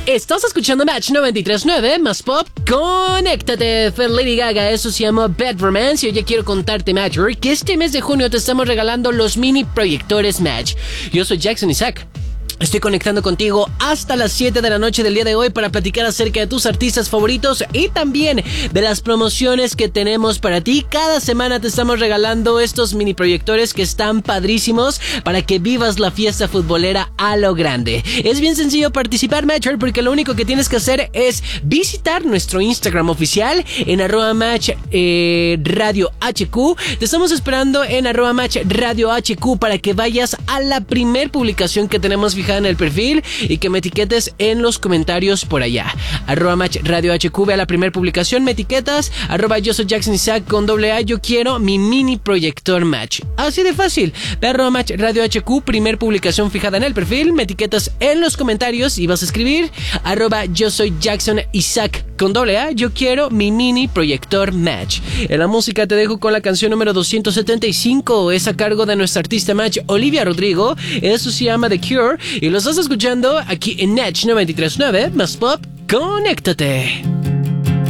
Estás escuchando Match 93.9 más pop. Conéctate, Lady Gaga. Eso se llama Bad Romance. Y hoy ya quiero contarte, Matcher, que este mes de junio te estamos regalando los mini proyectores Match. Yo soy Jackson Isaac. Estoy conectando contigo hasta las 7 de la noche del día de hoy para platicar acerca de tus artistas favoritos y también de las promociones que tenemos para ti. Cada semana te estamos regalando estos mini proyectores que están padrísimos para que vivas la fiesta futbolera a lo grande. Es bien sencillo participar, Matcher, porque lo único que tienes que hacer es visitar nuestro Instagram oficial en @match Radio HQ. Te estamos esperando en @match Radio HQ para que vayas a la primer publicación que tenemos fijada en el perfil y que me etiquetes en los comentarios por allá. @match Radio HQ, ve a la primera publicación, me etiquetas, yo soy Jackson Isaac con @, yo quiero mi mini proyector Match. Así de fácil. Ve a @match Radio HQ, primer publicación fijada en el perfil, me etiquetas en los comentarios y vas a escribir yo soy Jackson Isaac con @, yo quiero mi mini proyector Match. En la música te dejo con la canción número 275, es a cargo de nuestra artista Match, Olivia Rodrigo. Eso se llama The Cure y lo estás escuchando aquí en Match 93.9 más pop. Conéctate.